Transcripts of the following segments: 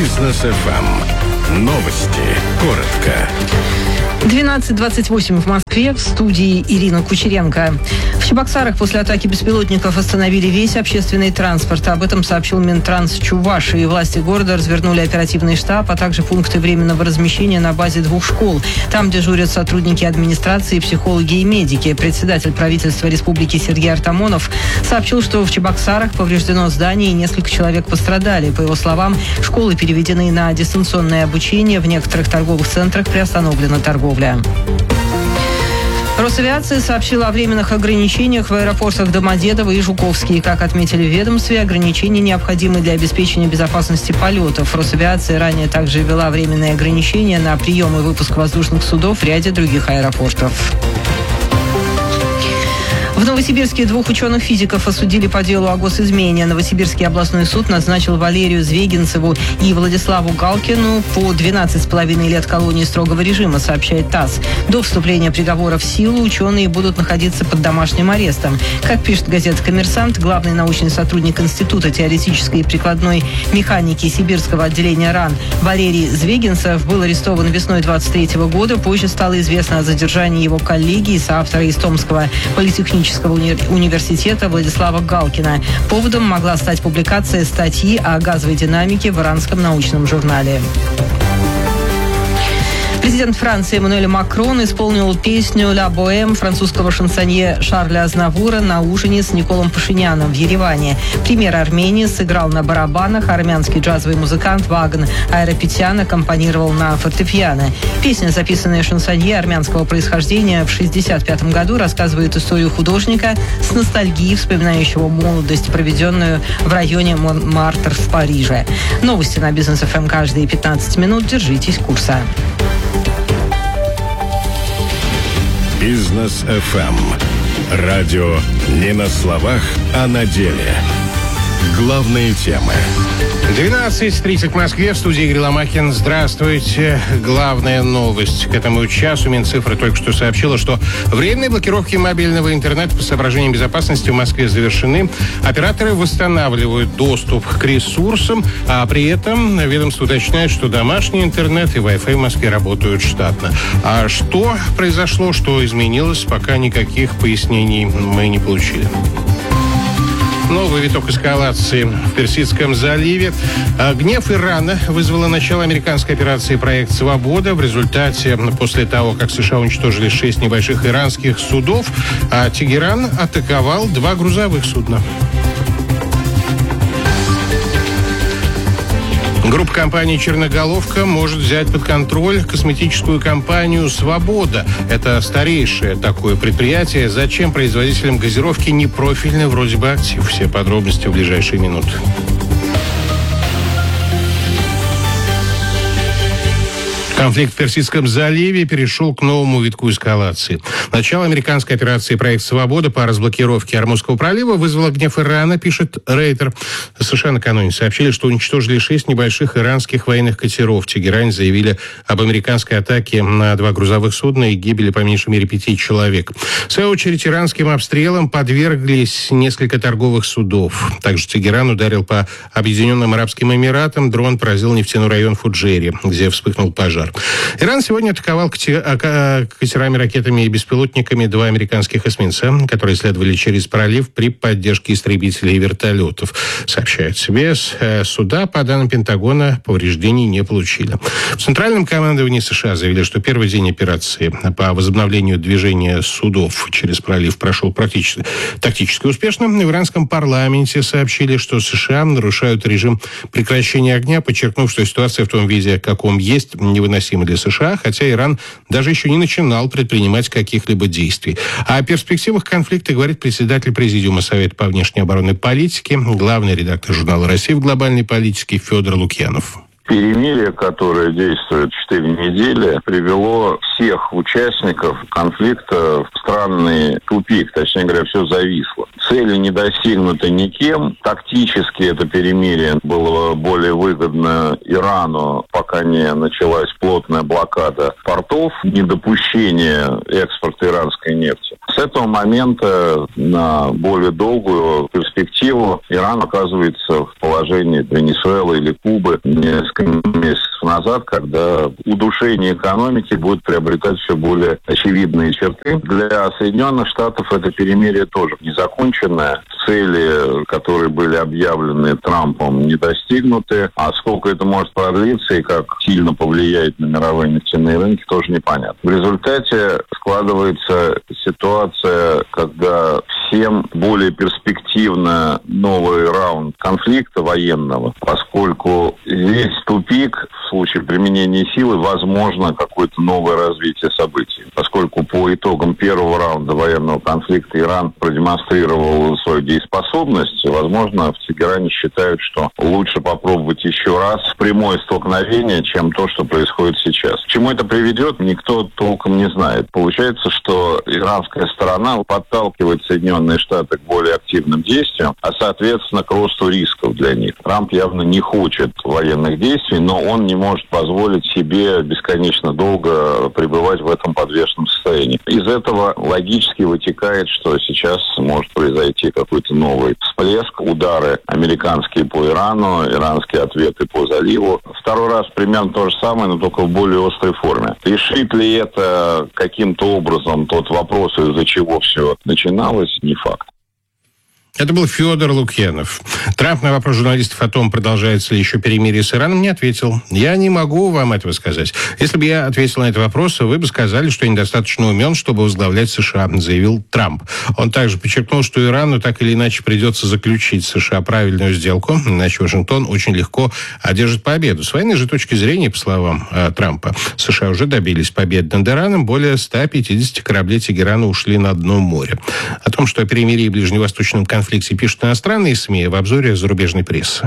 Бизнес ФМ. Новости. Коротко. 12:28 в Москве. В студии Ирина Кучеренко. В Чебоксарах после атаки беспилотников остановили весь общественный транспорт. Об этом сообщил Минтранс Чувашии. Власти города развернули оперативный штаб, а также пункты временного размещения на базе 2 школ. Там дежурят сотрудники администрации, психологи и медики. Председатель правительства республики Сергей Артамонов сообщил, что в Чебоксарах повреждено здание и несколько человек пострадали. По его словам, школы переведены на дистанционное обучение. В некоторых торговых центрах приостановлена торговля. Росавиация сообщила о временных ограничениях в аэропортах Домодедово и Жуковский. Как отметили в ведомстве, ограничения необходимы для обеспечения безопасности полетов. Росавиация ранее также ввела временные ограничения на прием и выпуск воздушных судов в ряде других аэропортов. В Новосибирске 2 ученых-физиков осудили по делу о госизмене. Новосибирский областной суд назначил Валерию Звегинцеву и Владиславу Галкину по 12,5 лет колонии строгого режима, сообщает ТАСС. До вступления приговора в силу ученые будут находиться под домашним арестом. Как пишет газета «Коммерсант», главный научный сотрудник Института теоретической и прикладной механики Сибирского отделения РАН Валерий Звегинцев был арестован весной 2023 года. Позже стало известно о задержании его коллеги и соавтора из Томского политехнического университета Владислава Галкина. Поводом могла стать публикация статьи о газовой динамике в иранском научном журнале. Президент Франции Эммануэль Макрон исполнил песню «Ля Боэм» французского шансонье Шарля Азнавура на ужине с Николом Пашиняном в Ереване. Премьер Армении сыграл на барабанах, армянский джазовый музыкант Вагн Айрапетян аккомпанировал на фортепиано. Песня, записанная шансонье армянского происхождения в 1965 году, рассказывает историю художника с ностальгией, вспоминающего молодость, проведенную в районе Монмартр в Париже. Новости на Бизнес ФМ каждые 15 минут. Держитесь курса. Бизнес ФМ. Радио не на словах, а на деле. Главные темы. 12:30 в Москве. В студии Игорь Ломакин. Здравствуйте. Главная новость к этому часу. Минцифра только что сообщила, что временные блокировки мобильного интернета по соображениям безопасности в Москве завершены. Операторы восстанавливают доступ к ресурсам, а при этом ведомство уточняет, что домашний интернет и Wi-Fi в Москве работают штатно. А что произошло, что изменилось, пока никаких пояснений мы не получили. Новый виток эскалации в Персидском заливе. Гнев Ирана вызвало начало американской операции «Проект Свобода». В результате, после того, как США уничтожили 6 небольших иранских судов, Тегеран атаковал 2 грузовых судна. Группа компаний «Черноголовка» может взять под контроль косметическую компанию «Свобода». Это старейшее такое предприятие. Зачем производителям газировки непрофильный вроде бы актив? Все подробности в ближайшие минуты. Конфликт в Персидском заливе перешел к новому витку эскалации. Начало американской операции «Проект Свобода» по разблокировке Ормузского пролива вызвало гнев Ирана, пишет Рейтер. США накануне сообщили, что уничтожили 6 небольших иранских военных катеров. В Тегеране заявили об американской атаке на 2 грузовых судна и гибели по меньшей мере 5 человек. В свою очередь, иранским обстрелам подверглись несколько торговых судов. Также Тегеран ударил по Объединенным Арабским Эмиратам. Дрон поразил нефтяной район Фуджейри, где вспыхнул пожар. Иран сегодня атаковал катерами, ракетами и беспилотниками 2 американских эсминца, которые следовали через пролив при поддержке истребителей и вертолетов. Сообщают СБС, суда, по данным Пентагона, повреждений не получили. В Центральном командовании США заявили, что первый день операции по возобновлению движения судов через пролив прошел тактически успешно. В иранском парламенте сообщили, что США нарушают режим прекращения огня, подчеркнув, что ситуация в том виде, каком есть, невыносима для США, хотя Иран даже еще не начинал предпринимать каких-либо действий. О перспективах конфликта говорит председатель Президиума Совета по внешней оборонной политике, главный редактор журнала «Россия» в глобальной политике Федор Лукьянов. Перемирие, которое действует 4 недели, привело всех участников конфликта в странный тупик. Точнее говоря, все зависло. Цели не достигнуты никем. Тактически это перемирие было более выгодно Ирану, пока не началась плотная блокада портов, недопущение экспорта иранской нефти. С этого момента на более долгую перспективу Иран оказывается в положении Венесуэлы или Кубы, несколько месяцев назад, когда удушение экономики будет приобретать все более очевидные черты. Для Соединенных Штатов это перемирие тоже незаконченное. Цели, которые были объявлены Трампом, не достигнуты. А сколько это может продлиться и как сильно повлияет на мировые нефтяные рынки, тоже непонятно. В результате складывается ситуация, когда всем более перспективно новый раунд конфликта военного, поскольку здесь тупик. В случае применения силы возможно какое-то новое развитие событий. Поскольку по итогам первого раунда военного конфликта Иран продемонстрировал свою дееспособность, возможно, в Тегеране считают, что лучше попробовать еще раз прямое столкновение, чем то, что происходит сейчас. К чему это приведет, никто толком не знает. Получается, что иранская сторона подталкивает Соединенные Штаты к более активным действиям, а, соответственно, к росту рисков для них. Трамп явно не хочет военных действий, но он не может позволить себе бесконечно долго пребывать в этом подвешенном состоянии. Из этого логически вытекает, что сейчас может произойти какой-то новый всплеск, удары американские по Ирану, иранские ответы по заливу. Второй раз примерно то же самое, но только в более острой форме. Решит ли это каким-то образом тот вопрос, из-за чего все начиналось, не факт. Это был Федор Лукьянов. Трамп на вопрос журналистов о том, продолжается ли еще перемирие с Ираном, не ответил. Я не могу вам этого сказать. Если бы я ответил на этот вопрос, вы бы сказали, что я недостаточно умен, чтобы возглавлять США, заявил Трамп. Он также подчеркнул, что Ирану так или иначе придется заключить с США правильную сделку, иначе Вашингтон очень легко одержит победу. С военной же точки зрения, по словам Трампа, США уже добились победы над Ираном. Более 150 кораблей Тегерана ушли на дно моря. О том, что о перемирии и ближневосточном конфликте пишут иностранные СМИ, в обзоре зарубежной прессы.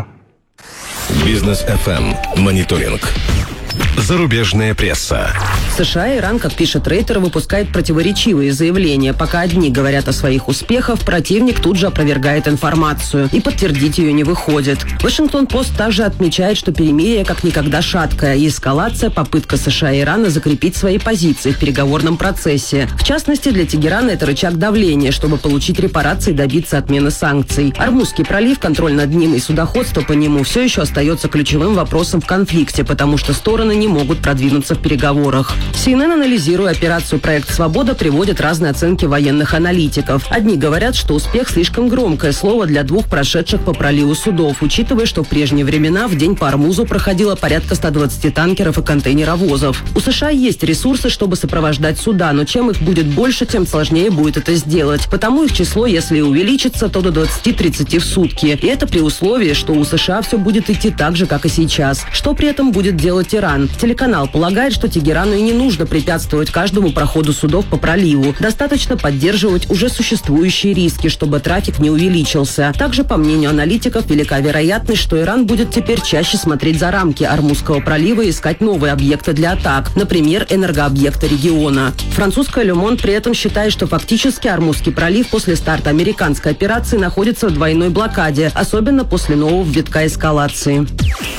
Бизнес FM. Мониторинг. Зарубежная пресса. В США Иран, как пишет Рейтер, выпускает противоречивые заявления. Пока одни говорят о своих успехах, противник тут же опровергает информацию. И подтвердить ее не выходит. Вашингтон-Пост также отмечает, что перемирие как никогда шаткое. И эскалация – попытка США и Ирана закрепить свои позиции в переговорном процессе. В частности, для Тегерана это рычаг давления, чтобы получить репарации и добиться отмены санкций. Ормузский пролив, контроль над ним и судоходство по нему все еще остается ключевым вопросом в конфликте, потому что стороны не могут продвинуться в переговорах. CNN, анализируя операцию «Проект Свобода», приводит разные оценки военных аналитиков. Одни говорят, что успех слишком громкое слово для двух прошедших по проливу судов, учитывая, что в прежние времена в день по Ормузу проходило порядка 120 танкеров и контейнеровозов. У США есть ресурсы, чтобы сопровождать суда, но чем их будет больше, тем сложнее будет это сделать. Потому их число, если и увеличится, то до 20-30 в сутки. И это при условии, что у США все будет идти так же, как и сейчас. Что при этом будет делать Иран? Телеканал полагает, что Тегерану и не нужно препятствовать каждому проходу судов по проливу. Достаточно поддерживать уже существующие риски, чтобы трафик не увеличился. Также, по мнению аналитиков, велика вероятность, что Иран будет теперь чаще смотреть за рамки Ормузского пролива и искать новые объекты для атак, например, энергообъекты региона. Французская Le Monde при этом считает, что фактически Ормузский пролив после старта американской операции находится в двойной блокаде, особенно после нового витка эскалации.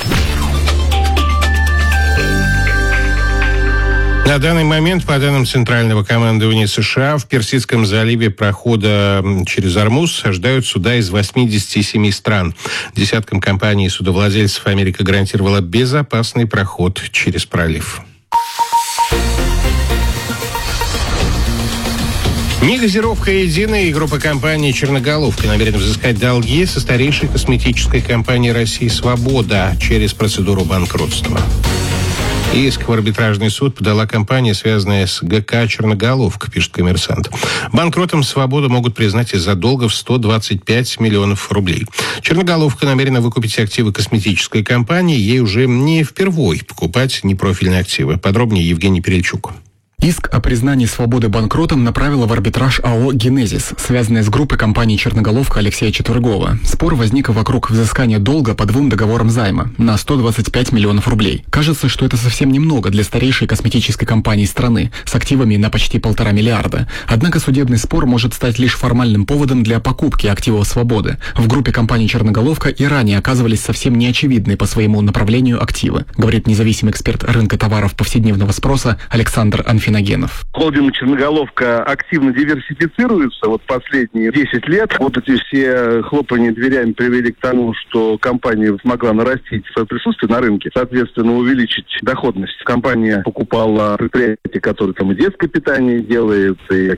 На данный момент, по данным Центрального командования США, в Персидском заливе прохода через Ормуз ожидают суда из 87 стран. Десяткам компаний и судовладельцев Америка гарантировала безопасный проход через пролив. Негазировка «Единая» и группа компаний «Черноголовка» намерены взыскать долги со старейшей косметической компании России «Свобода» через процедуру банкротства. Иск в арбитражный суд подала компания, связанная с ГК «Черноголовка», пишет «Коммерсант». Банкротом «Свободу» могут признать из-за долга в 125 миллионов рублей. «Черноголовка» намерена выкупить активы косметической компании. Ей уже не впервой покупать непрофильные активы. Подробнее Евгений Перельчук. Иск о признании «Свободы» банкротом направила в арбитраж АО «Генезис», связанная с группой компаний «Черноголовка» Алексея Четвергова. Спор возник вокруг взыскания долга по двум договорам займа на 125 миллионов рублей. Кажется, что это совсем немного для старейшей косметической компании страны с активами на почти 1,5 миллиарда. Однако судебный спор может стать лишь формальным поводом для покупки активов «Свободы». В группе компаний «Черноголовка» и ранее оказывались совсем неочевидные по своему направлению активы, говорит независимый эксперт рынка товаров повседневного спроса Александр Анфимов. феногенов. Холдинг «Черноголовка» активно диверсифицируется последние 10 лет. Эти все хлопания дверями привели к тому, что компания смогла нарастить свое присутствие на рынке, соответственно, увеличить доходность. Компания покупала предприятия, которые и детское питание делают, и